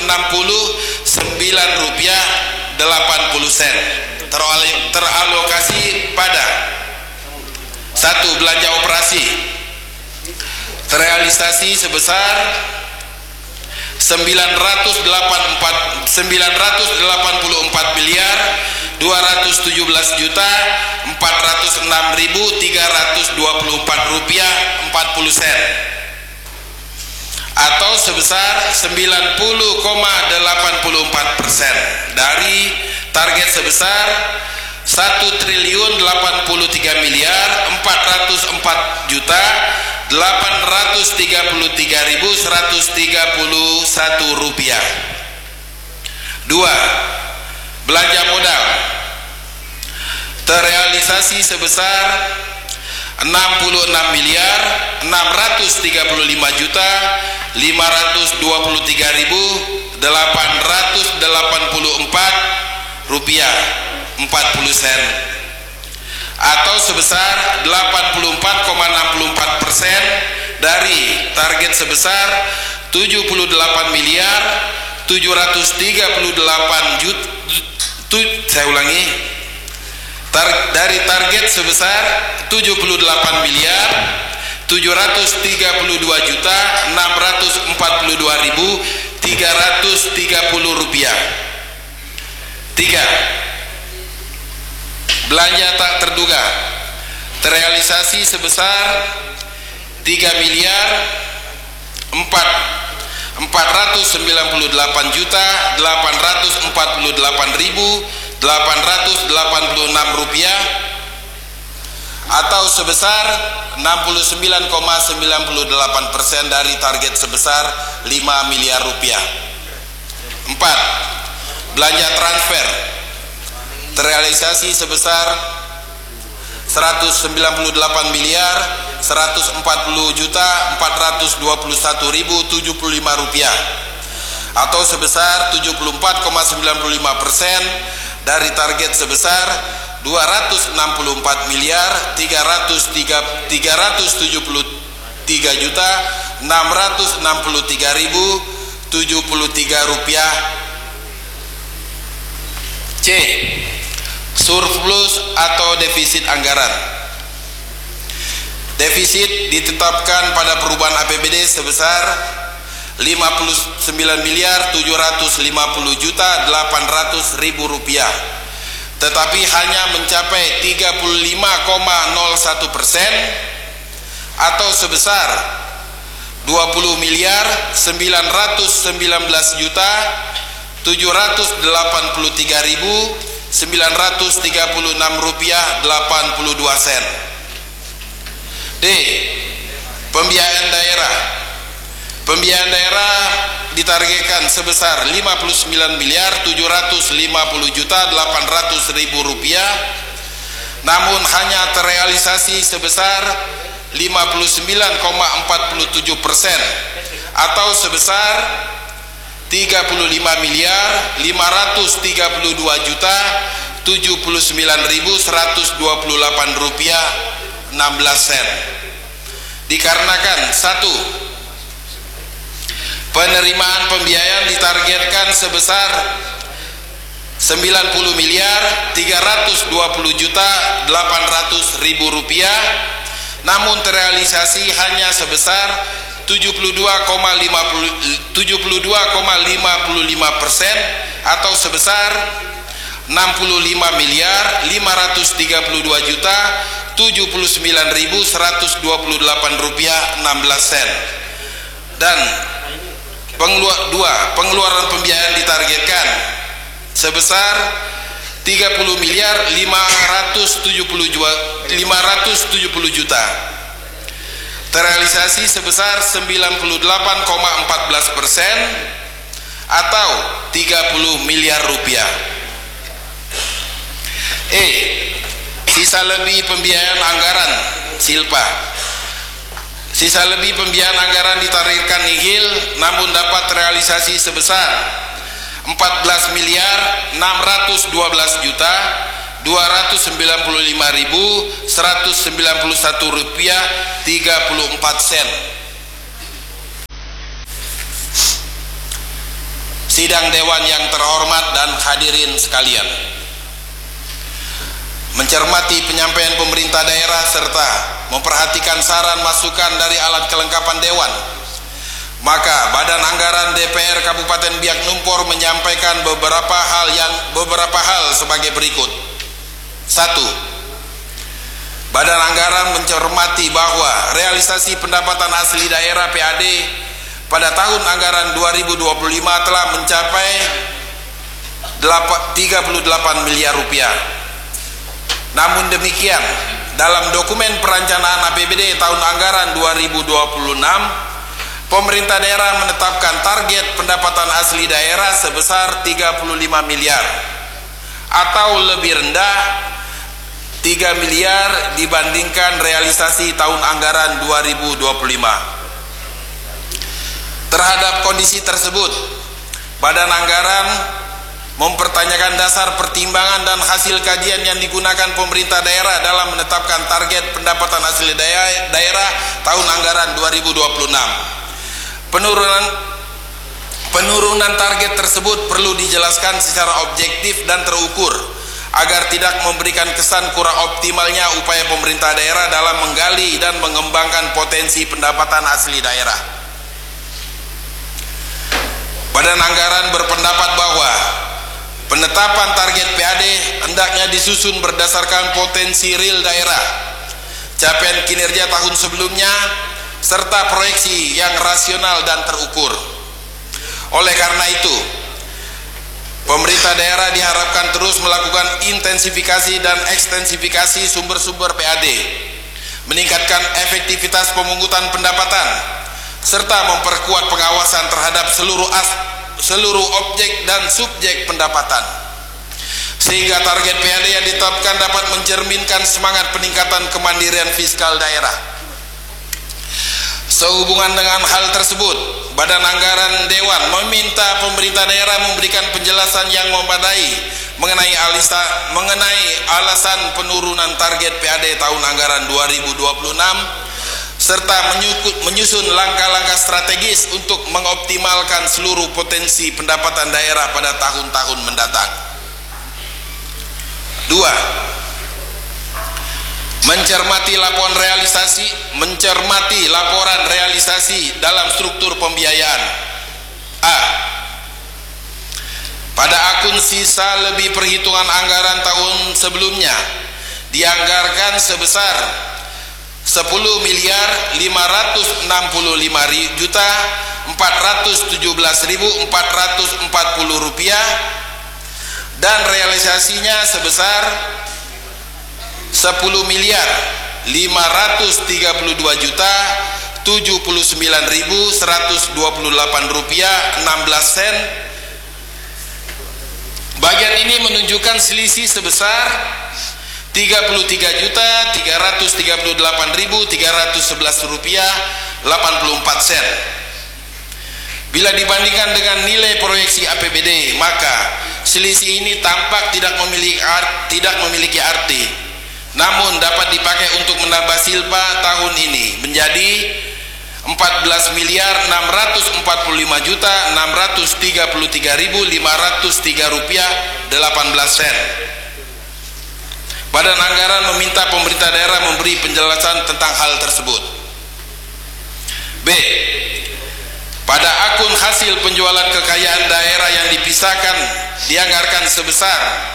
rupiah 80 sen. Teralokasi pada 1. Belanja operasi terrealisasi sebesar 984 miliar 217.406.324 rupiah 40 sen, atau sebesar 90,84% dari target sebesar 1.084.833.131 rupiah. 2. Belanja modal terrealisasi sebesar 66.933.884 rupiah 40 sen, atau sebesar 84,64% dari target sebesar 78.738 juta. Saya ulangi, dari target sebesar 78.722.642.330 rupiah. 3. Belanja tak terduga terrealisasi sebesar 3.498.848.886 rupiah, atau sebesar 69,98% dari target sebesar 5 miliar rupiah. 4. Belanja transfer terrealisasi sebesar 190.140.421.075 rupiah, atau sebesar 74,95% dari target sebesar 264.333.663.073 rupiah. C. Surplus atau defisit anggaran. Defisit ditetapkan pada perubahan APBD sebesar 59.750.800.000 rupiah, tetapi hanya mencapai 35,01% atau sebesar 20.983.936 rupiah 82 sen. D. Pembiayaan daerah. Pembiayaan daerah ditargetkan sebesar 59.750.800.000 rupiah, namun hanya terrealisasi sebesar 59,47% atau sebesar 35.532.079.128 rupiah 16 sen. Dikarenakan 1. Penerimaan pembiayaan ditargetkan sebesar 90.320.800.000 rupiah, namun terrealisasi hanya sebesar 72,55% atau sebesar 65.532.079.128 rupiah 16 sen. Dan pengeluaran pembiayaan ditargetkan sebesar 30.570 juta, terrealisasi sebesar 98,14% atau 30 miliar rupiah. E. Sisa lebih pembiayaan anggaran silpa. Sisa lebih pembiayaan anggaran ditargetkan nihil, namun dapat terrealisasi sebesar 14.912.295.191 rupiah 34 sen. sidang dewan yang terhormat dan hadirin sekalian, mencermati penyampaian pemerintah daerah serta memperhatikan saran masukan dari alat kelengkapan dewan, maka Badan Anggaran DPR Kabupaten Biak Numfor menyampaikan beberapa hal sebagai berikut. 1. Badan Anggaran mencermati bahwa realisasi pendapatan asli daerah PAD pada tahun anggaran 2025 telah mencapai 38 miliar rupiah. Namun demikian, dalam dokumen perencanaan APBD tahun anggaran 2026, pemerintah daerah menetapkan target pendapatan asli daerah sebesar 35 miliar atau lebih rendah 3 miliar dibandingkan realisasi tahun anggaran 2025. Terhadap kondisi tersebut, Badan Anggaran mempertanyakan dasar pertimbangan dan hasil kajian yang digunakan pemerintah daerah dalam menetapkan target pendapatan asli daerah tahun anggaran 2026. Penurunan target tersebut perlu dijelaskan secara objektif dan terukur agar tidak memberikan kesan kurang optimalnya upaya pemerintah daerah dalam menggali dan mengembangkan potensi pendapatan asli daerah. Badan Anggaran berpendapat bahwa penetapan target PAD hendaknya disusun berdasarkan potensi real daerah, capaian kinerja tahun sebelumnya, serta proyeksi yang rasional dan terukur. Oleh karena itu, pemerintah daerah diharapkan terus melakukan intensifikasi dan ekstensifikasi sumber-sumber PAD, meningkatkan efektivitas pemungutan pendapatan, serta memperkuat pengawasan terhadap seluruh objek dan subjek pendapatan, sehingga target PAD yang ditetapkan dapat mencerminkan semangat peningkatan kemandirian fiskal daerah. Sehubungan dengan hal tersebut, Badan Anggaran Dewan meminta pemerintah daerah memberikan penjelasan yang memadai mengenai alasan penurunan target PAD tahun anggaran 2026 serta menyusun langkah-langkah strategis untuk mengoptimalkan seluruh potensi pendapatan daerah pada tahun-tahun mendatang. 2. Mencermati laporan realisasi dalam struktur pembiayaan. A. Pada akun sisa lebih perhitungan anggaran tahun sebelumnya dianggarkan sebesar 10.555.417.440 rupiah dan realisasinya sebesar 10.532.079.128 rupiah 16 sen. Bagian ini menunjukkan selisih sebesar 33.338.311 rupiah 84 sen. Bila dibandingkan dengan nilai proyeksi APBD, maka selisih ini tampak tidak memiliki arti, namun dapat dipakai untuk menambah silpa tahun ini menjadi 14.645.633.503 rupiah 18 sen. Badan Anggaran meminta pemerintah daerah memberi penjelasan tentang hal tersebut. B. Pada akun hasil penjualan kekayaan daerah yang dipisahkan dianggarkan sebesar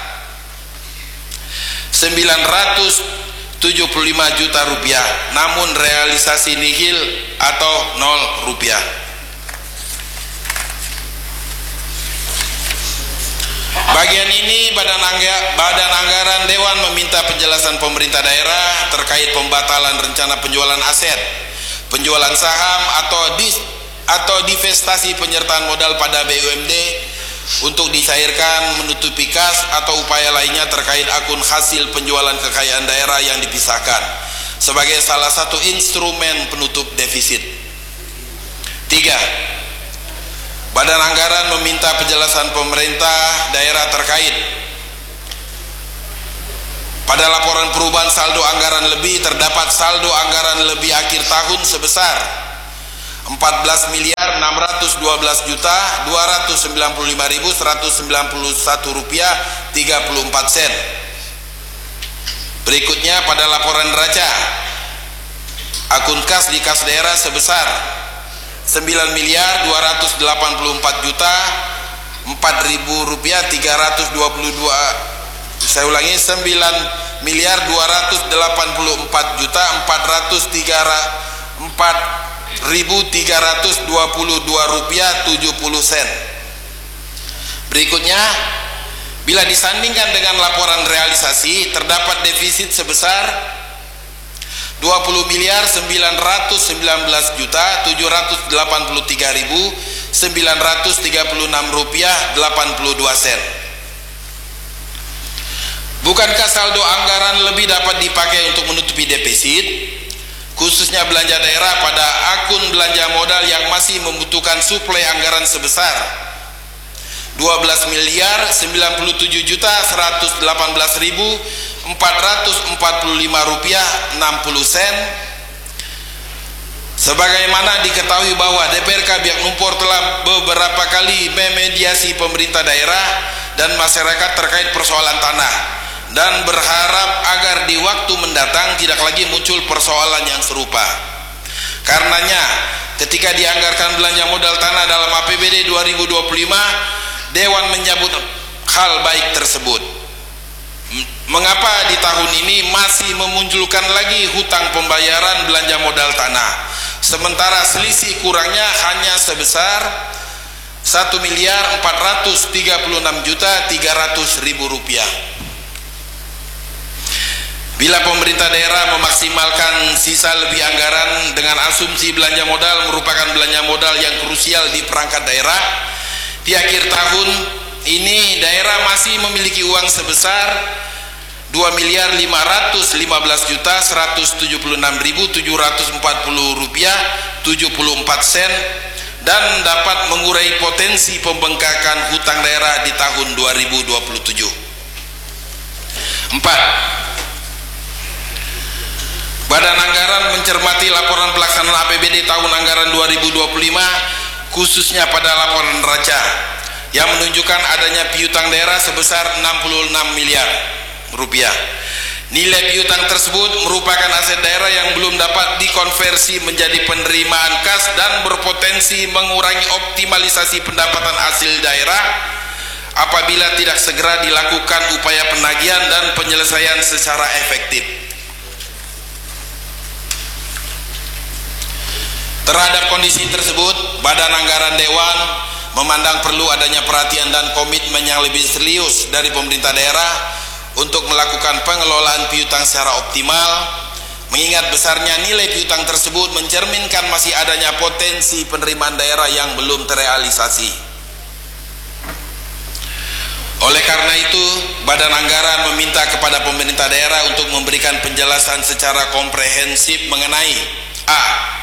975 juta rupiah, namun realisasi nihil atau 0 rupiah. Bagian ini Badan Anggaran Dewan meminta penjelasan pemerintah daerah terkait pembatalan rencana penjualan aset, penjualan saham atau divestasi penyertaan modal pada BUMD untuk dicairkan, menutupi kas atau upaya lainnya terkait akun hasil penjualan kekayaan daerah yang dipisahkan sebagai salah satu instrumen penutup defisit. 3. Badan Anggaran meminta penjelasan pemerintah daerah terkait pada laporan perubahan saldo anggaran lebih terdapat saldo anggaran lebih akhir tahun sebesar 14.211.299.194 Berikutnya pada laporan neraca, akun kas di kas daerah sebesar 9.284.004.322. Saya ulangi, 9.284.004.322 rupiah 70 sen. Berikutnya, bila disandingkan dengan laporan realisasi, terdapat defisit sebesar 20.019.783.936 rupiah 82 sen. Bukankah saldo anggaran lebih dapat dipakai untuk menutupi defisit, khususnya belanja daerah pada akun belanja modal yang masih membutuhkan suplai anggaran sebesar 12.097.118.445 rupiah 60 sen. Sebagaimana diketahui bahwa DPRK Biak Numpor telah beberapa kali memediasi pemerintah daerah dan masyarakat terkait persoalan tanah, dan berharap agar di waktu mendatang tidak lagi muncul persoalan yang serupa. Karenanya, ketika dianggarkan belanja modal tanah dalam APBD 2025, Dewan menyambut hal baik tersebut. Mengapa di tahun ini masih memunculkan lagi hutang pembayaran belanja modal tanah, sementara selisih kurangnya hanya sebesar 1.436.300.000 rupiah? Bila pemerintah daerah memaksimalkan sisa lebih anggaran dengan asumsi belanja modal merupakan belanja modal yang krusial di perangkat daerah, di akhir tahun ini daerah masih memiliki uang sebesar 2.515.176.740 rupiah 74 sen dan dapat mengurai potensi pembengkakan hutang daerah di tahun 2027. 4. Badan Anggaran mencermati laporan pelaksanaan APBD tahun anggaran 2025 khususnya pada laporan neraca yang menunjukkan adanya piutang daerah sebesar 66 miliar rupiah. Nilai piutang tersebut merupakan aset daerah yang belum dapat dikonversi menjadi penerimaan kas dan berpotensi mengurangi optimalisasi pendapatan hasil daerah apabila tidak segera dilakukan upaya penagihan dan penyelesaian secara efektif. Terhadap kondisi tersebut, Badan Anggaran Dewan memandang perlu adanya perhatian dan komitmen yang lebih serius dari pemerintah daerah untuk melakukan pengelolaan piutang secara optimal, mengingat besarnya nilai piutang tersebut mencerminkan masih adanya potensi penerimaan daerah yang belum terrealisasi. Oleh karena itu, Badan Anggaran meminta kepada pemerintah daerah untuk memberikan penjelasan secara komprehensif mengenai a.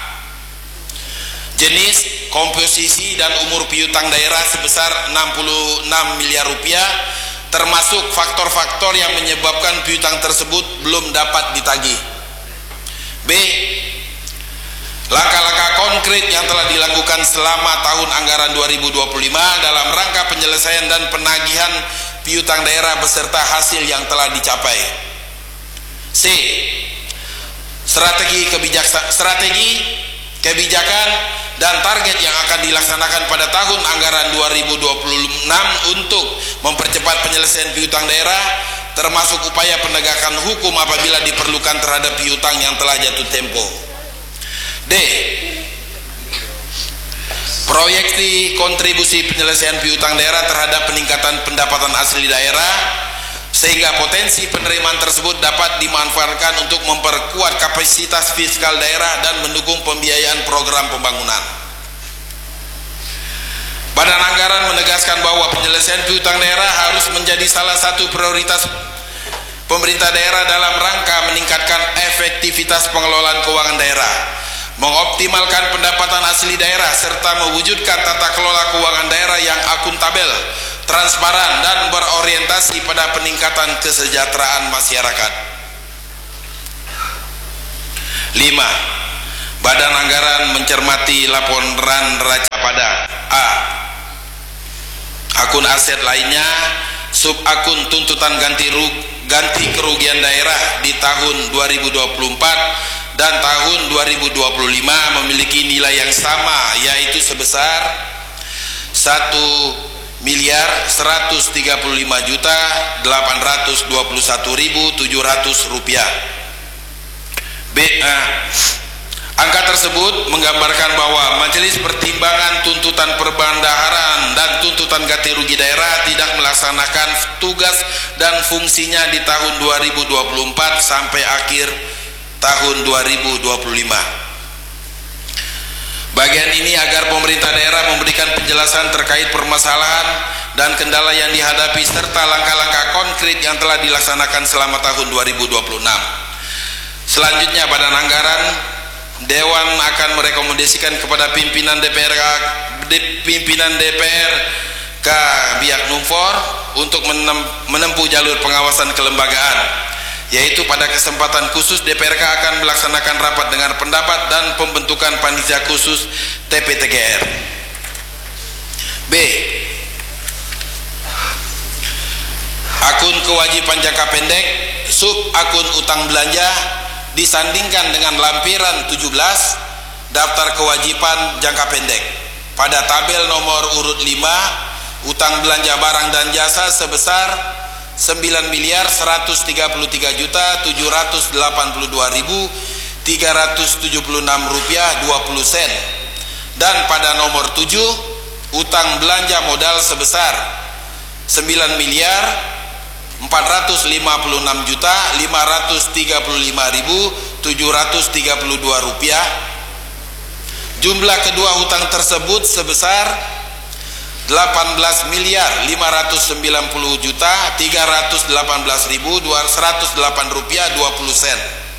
jenis, komposisi, dan umur piutang daerah sebesar 66 miliar rupiah, termasuk faktor-faktor yang menyebabkan piutang tersebut belum dapat ditagih. B. Langkah-langkah konkret yang telah dilakukan selama tahun anggaran 2025 dalam rangka penyelesaian dan penagihan piutang daerah beserta hasil yang telah dicapai. C. Strategi kebijakan dan target yang akan dilaksanakan pada tahun anggaran 2026 untuk mempercepat penyelesaian piutang daerah, termasuk upaya penegakan hukum apabila diperlukan terhadap piutang yang telah jatuh tempo. D. Proyeksi kontribusi penyelesaian piutang daerah terhadap peningkatan pendapatan asli daerah, sehingga potensi penerimaan tersebut dapat dimanfaatkan untuk memperkuat kapasitas fiskal daerah dan mendukung pembiayaan program pembangunan. Badan Anggaran menegaskan bahwa penyelesaian piutang daerah harus menjadi salah satu prioritas pemerintah daerah dalam rangka meningkatkan efektivitas pengelolaan keuangan daerah, mengoptimalkan pendapatan asli daerah, serta mewujudkan tata kelola keuangan daerah yang akuntabel, transparan, dan berorientasi pada peningkatan kesejahteraan masyarakat. 5. Badan Anggaran mencermati laporan neraca pada A. Akun aset lainnya, sub akun tuntutan ganti kerugian daerah di tahun 2024 dan tahun 2025 memiliki nilai yang sama, yaitu sebesar 1.135.821.700 rupiah. B. Angka tersebut menggambarkan bahwa Majelis Pertimbangan Tuntutan Perbendaharaan dan Tuntutan Ganti Rugi Daerah tidak melaksanakan tugas dan fungsinya di tahun 2024 sampai akhir tahun 2025. Bagian ini agar pemerintah daerah memberikan penjelasan terkait permasalahan dan kendala yang dihadapi serta langkah-langkah konkret yang telah dilaksanakan selama tahun 2026. Selanjutnya, Badan Anggaran Dewan akan merekomendasikan kepada pimpinan DPR ke Biak Numfor untuk menempuh jalur pengawasan kelembagaan, yaitu pada kesempatan khusus DPRK akan melaksanakan rapat dengar pendapat dan pembentukan panitia khusus TPTGR. B. Akun kewajiban jangka pendek sub akun utang belanja disandingkan dengan lampiran 17 daftar kewajiban jangka pendek. Pada tabel nomor urut 5, utang belanja barang dan jasa sebesar 9.133.782.376 rupiah 20 sen. Dan pada nomor 7, utang belanja modal sebesar 9.456.535.732 rupiah. Jumlah kedua hutang tersebut sebesar 18.590.318.208 rupiah 20 sen.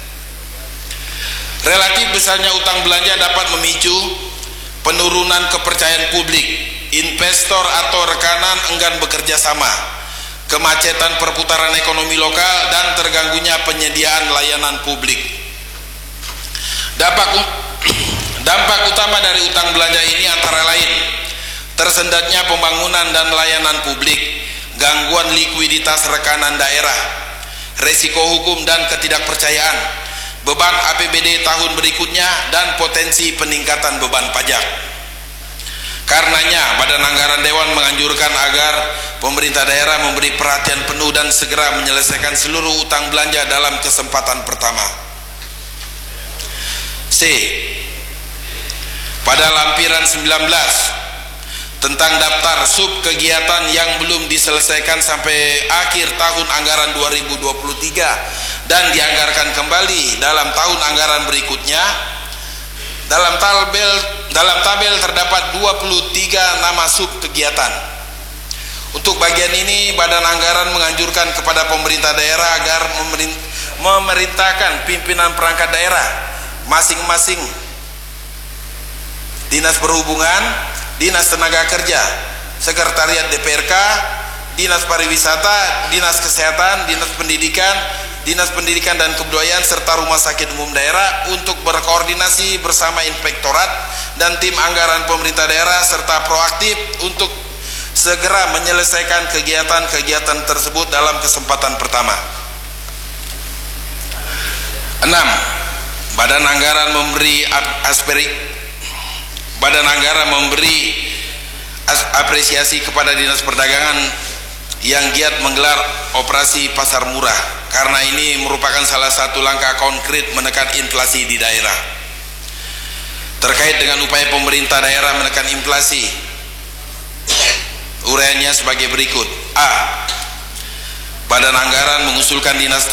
Relatif besarnya utang belanja dapat memicu penurunan kepercayaan publik, investor atau rekanan enggan bekerja sama, kemacetan perputaran ekonomi lokal, dan terganggunya penyediaan layanan publik. Dampak utama dari utang belanja ini antara lain tersendatnya pembangunan dan layanan publik, gangguan likuiditas rekanan daerah, resiko hukum dan ketidakpercayaan, beban APBD tahun berikutnya, dan potensi peningkatan beban pajak. Karenanya, Badan Anggaran Dewan menganjurkan agar pemerintah daerah memberi perhatian penuh dan segera menyelesaikan seluruh utang belanja dalam kesempatan pertama. C. Pada lampiran 19 tentang daftar sub kegiatan yang belum diselesaikan sampai akhir tahun anggaran 2023 dan dianggarkan kembali dalam tahun anggaran berikutnya, dalam tabel terdapat 23 nama sub kegiatan. Untuk bagian ini, Badan Anggaran menganjurkan kepada pemerintah daerah agar memerintahkan pimpinan perangkat daerah masing-masing, Dinas Perhubungan, Dinas Tenaga Kerja, Sekretariat DPRK, Dinas Pariwisata, Dinas Kesehatan, Dinas Pendidikan dan Kebudayaan serta Rumah Sakit Umum Daerah untuk berkoordinasi bersama inspektorat dan tim anggaran pemerintah daerah serta proaktif untuk segera menyelesaikan kegiatan-kegiatan tersebut dalam kesempatan pertama. 6. Badan Anggaran memberi apresiasi kepada Dinas Perdagangan yang giat menggelar operasi pasar murah, karena ini merupakan salah satu langkah konkret menekan inflasi di daerah. Terkait dengan upaya pemerintah daerah menekan inflasi, uraiannya sebagai berikut. A. Badan Anggaran mengusulkan Dinas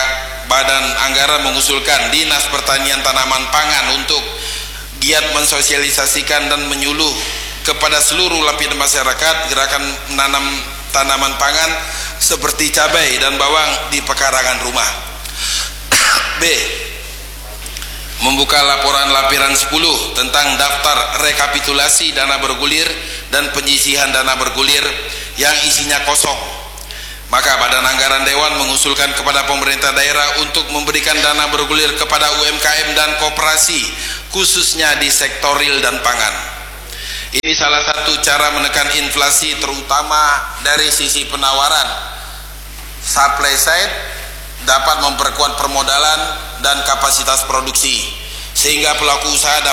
Pertanian Tanaman Pangan untuk giat mensosialisasikan dan menyuluh kepada seluruh lapisan masyarakat gerakan menanam tanaman pangan seperti cabai dan bawang di pekarangan rumah. B. Membuka laporan lampiran 10 tentang daftar rekapitulasi dana bergulir dan penyisihan dana bergulir yang isinya kosong, Maka Badan Anggaran Dewan mengusulkan kepada pemerintah daerah untuk memberikan dana bergulir kepada UMKM dan koperasi, khususnya di sektor real dan pangan. Ini salah satu cara menekan inflasi, terutama dari sisi penawaran. Supply side dapat memperkuat permodalan dan kapasitas produksi, sehingga pelaku usaha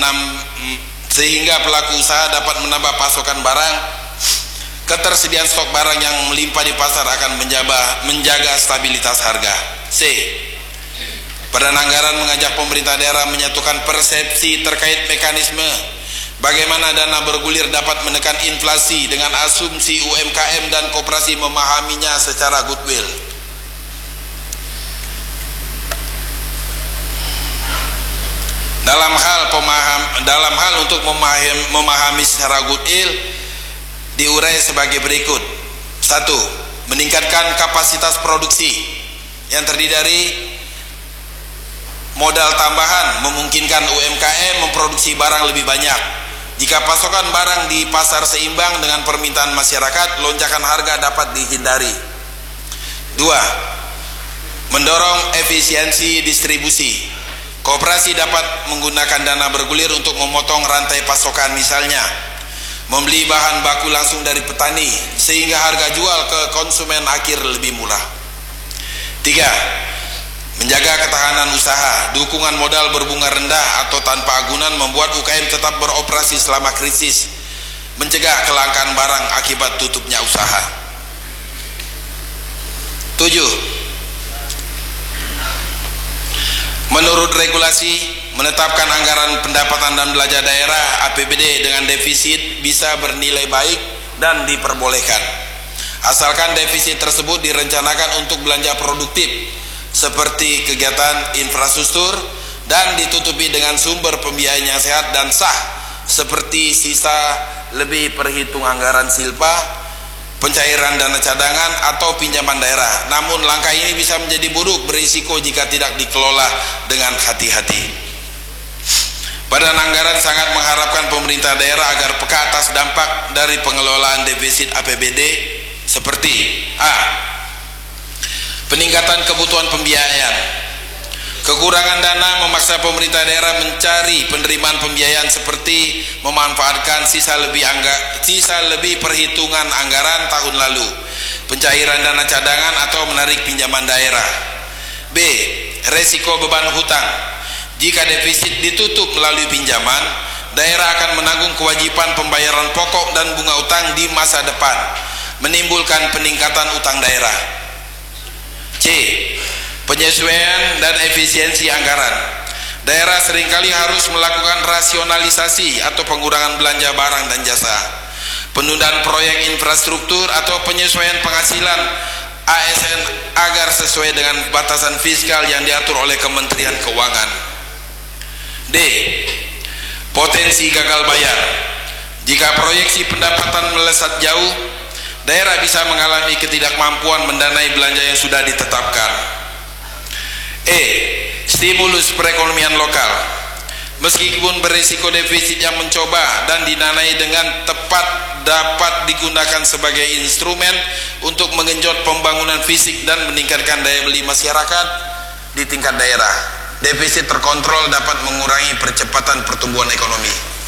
dapat menambah pasokan barang. Ketersediaan stok barang yang melimpah di pasar akan menjaga stabilitas harga. C. Badan Anggaran mengajak pemerintah daerah menyatukan persepsi terkait mekanisme bagaimana dana bergulir dapat menekan inflasi dengan asumsi UMKM dan koperasi memahaminya secara goodwill. Dalam hal untuk memahami secara goodwill diurai sebagai berikut. 1. Meningkatkan kapasitas produksi yang terdiri dari modal tambahan, memungkinkan UMKM memproduksi barang lebih banyak. Jika pasokan barang di pasar seimbang dengan permintaan masyarakat, lonjakan harga dapat dihindari. 2. Mendorong efisiensi distribusi. Koperasi dapat menggunakan dana bergulir untuk memotong rantai pasokan, misalnya membeli bahan baku langsung dari petani sehingga harga jual ke konsumen akhir lebih murah. 3. Menjaga ketahanan usaha. Dukungan modal berbunga rendah atau tanpa agunan membuat UKM tetap beroperasi selama krisis, mencegah kelangkaan barang akibat tutupnya usaha. 7. Menurut regulasi, menetapkan anggaran pendapatan dan belanja daerah APBD dengan defisit bisa bernilai baik dan diperbolehkan, asalkan defisit tersebut direncanakan untuk belanja produktif seperti kegiatan infrastruktur dan ditutupi dengan sumber pembiayaan yang sehat dan sah seperti sisa lebih perhitung anggaran silpa, pencairan dana cadangan atau pinjaman daerah. Namun langkah ini bisa menjadi buruk, berisiko jika tidak dikelola dengan hati-hati. Badan Anggaran sangat mengharapkan pemerintah daerah agar peka atas dampak dari pengelolaan defisit APBD seperti A. Peningkatan kebutuhan pembiayaan. Kekurangan dana memaksa pemerintah daerah mencari penerimaan pembiayaan seperti memanfaatkan sisa lebih perhitungan anggaran tahun lalu, pencairan dana cadangan atau menarik pinjaman daerah. B. Resiko beban hutang. Jika defisit ditutup melalui pinjaman, daerah akan menanggung kewajiban pembayaran pokok dan bunga utang di masa depan, menimbulkan peningkatan utang daerah. C. Penyesuaian dan efisiensi anggaran. Daerah seringkali harus melakukan rasionalisasi atau pengurangan belanja barang dan jasa, penundaan proyek infrastruktur atau penyesuaian penghasilan ASN agar sesuai dengan batasan fiskal yang diatur oleh Kementerian Keuangan. D. Potensi gagal bayar. Jika proyeksi pendapatan melesat jauh, daerah bisa mengalami ketidakmampuan mendanai belanja yang sudah ditetapkan. E. Stimulus perekonomian lokal. Meskipun berisiko defisit yang mencoba dan didanai dengan tepat dapat digunakan sebagai instrumen untuk menggenjot pembangunan fisik dan meningkatkan daya beli masyarakat di tingkat daerah. Defisit terkontrol dapat mengurangi percepatan pertumbuhan ekonomi.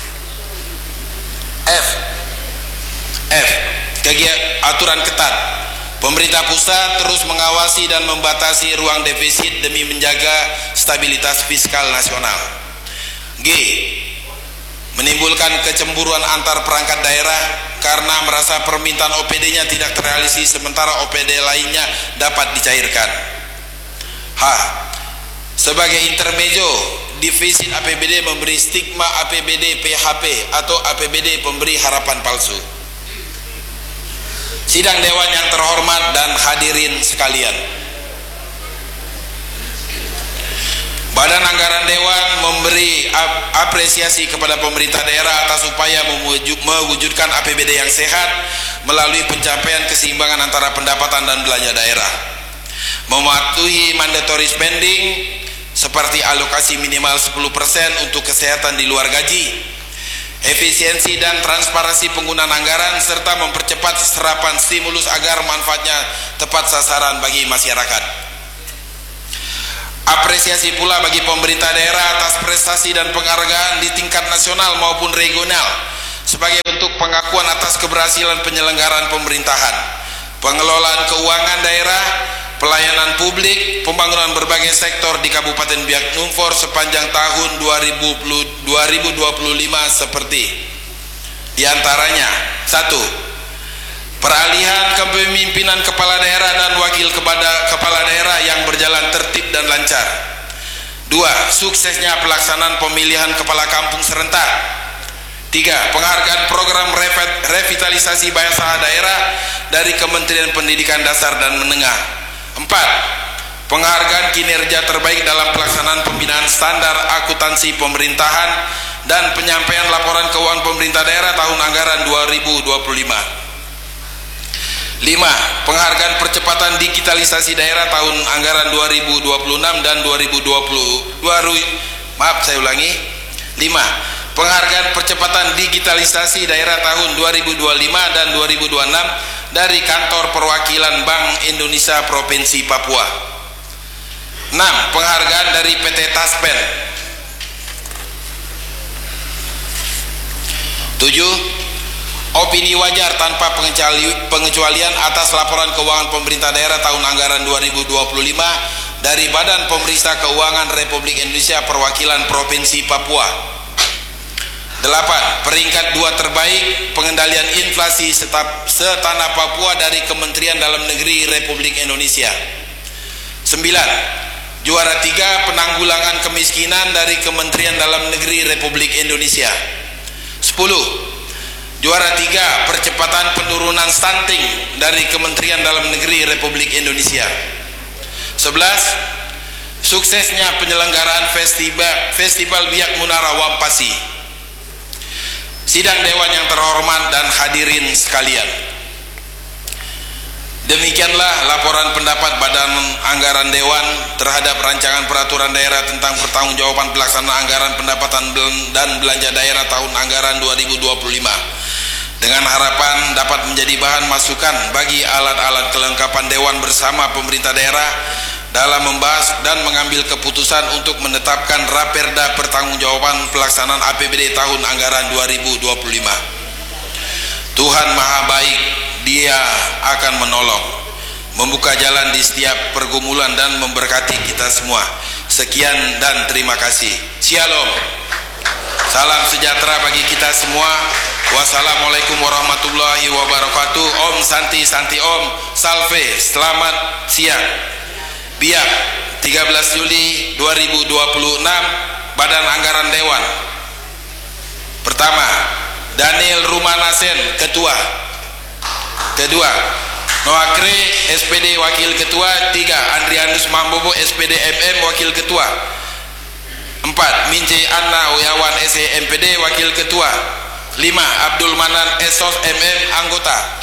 F. Aturan ketat. Pemerintah pusat terus mengawasi dan membatasi ruang defisit demi menjaga stabilitas fiskal nasional. G. Menimbulkan kecemburuan antar perangkat daerah karena merasa permintaan OPD-nya tidak terrealisasi sementara OPD lainnya dapat dicairkan. H. Sebagai intermezzo, defisit APBD memberi stigma APBD PHP atau APBD pemberi harapan palsu. Sidang Dewan yang terhormat dan hadirin sekalian, Badan Anggaran Dewan memberi apresiasi kepada pemerintah daerah atas upaya mewujudkan APBD yang sehat melalui pencapaian keseimbangan antara pendapatan dan belanja daerah, mematuhi mandatory spending seperti alokasi minimal 10% untuk kesehatan di luar gaji, efisiensi dan transparansi penggunaan anggaran, serta mempercepat serapan stimulus agar manfaatnya tepat sasaran bagi masyarakat. Apresiasi pula bagi pemerintah daerah atas prestasi dan penghargaan di tingkat nasional maupun regional sebagai bentuk pengakuan atas keberhasilan penyelenggaraan pemerintahan, pengelolaan keuangan daerah, pelayanan publik, pembangunan berbagai sektor di Kabupaten Biak Numfor sepanjang tahun 2025 seperti diantaranya: 1. Peralihan kepemimpinan kepala daerah dan wakil kepala daerah yang berjalan tertib dan lancar. 2. Suksesnya pelaksanaan pemilihan kepala kampung serentak. 3. Penghargaan program revitalisasi bahasa daerah dari Kementerian Pendidikan Dasar dan Menengah. 4. Penghargaan kinerja terbaik dalam pelaksanaan pembinaan standar akuntansi pemerintahan dan penyampaian laporan keuangan pemerintah daerah tahun anggaran 2025. 5. Penghargaan percepatan digitalisasi daerah tahun anggaran 2026 dan 5. Penghargaan percepatan digitalisasi daerah tahun 2025 dan 2026 dari Kantor Perwakilan Bank Indonesia Provinsi Papua. 6. Penghargaan dari PT Taspen. 7. Opini wajar tanpa pengecualian atas laporan keuangan pemerintah daerah tahun anggaran 2025 dari Badan Pemeriksa Keuangan Republik Indonesia Perwakilan Provinsi Papua. 8. Peringkat 2 terbaik pengendalian inflasi setanah Papua dari Kementerian Dalam Negeri Republik Indonesia. 9. Juara 3 penanggulangan kemiskinan dari Kementerian Dalam Negeri Republik Indonesia. 10. Juara 3 percepatan penurunan stunting dari Kementerian Dalam Negeri Republik Indonesia. 11. Suksesnya penyelenggaraan Festival Biak Munara Wampasi. Sidang Dewan yang terhormat dan hadirin sekalian, demikianlah laporan pendapat Badan Anggaran Dewan terhadap rancangan peraturan daerah tentang pertanggungjawaban pelaksanaan anggaran pendapatan dan belanja daerah tahun anggaran 2025, dengan harapan dapat menjadi bahan masukan bagi alat-alat kelengkapan Dewan bersama pemerintah daerah dalam membahas dan mengambil keputusan untuk menetapkan Raperda pertanggungjawaban pelaksanaan APBD tahun anggaran 2025. Tuhan Maha Baik, Dia akan menolong, membuka jalan di setiap pergumulan dan memberkati kita semua. Sekian dan terima kasih. Shalom. Salam sejahtera bagi kita semua. Wassalamualaikum warahmatullahi wabarakatuh. Om Santi Santi Om. Salve. Selamat siang. Biak, 13 Juli 2026, Badan Anggaran Dewan. Pertama, Daniel Rumanasen, Ketua. Kedua, Noakre, SPD Wakil Ketua. 3. Andrianus Mambobo, SPD MM, Wakil Ketua. 4. Mince Anna Wiawan, SE MPD, Wakil Ketua. 5. Abdul Manan Esos MM, Anggota.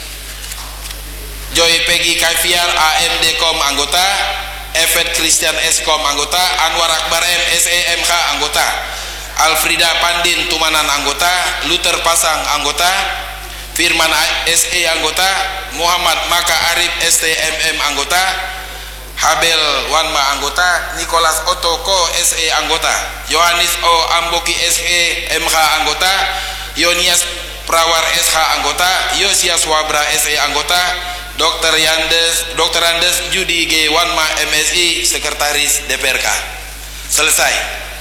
Joy Peggy Kaifiar AMDKOM anggota, Evet Christian Eskom anggota, Anwar Akbar M SEMH anggota, Alfrida Pandin Tumanan anggota, Luther Pasang anggota, Firman SE anggota, Muhammad Maka Arif STMM anggota, Habel Wanma anggota, Nicholas Otoko SE anggota, Yohanis O Amboki SE MH anggota, Yonias Prawar SH anggota, Yosias Wabra SE anggota, Dr. Andes Judi G. Wanma MSI Sekretaris DPRK. Selesai.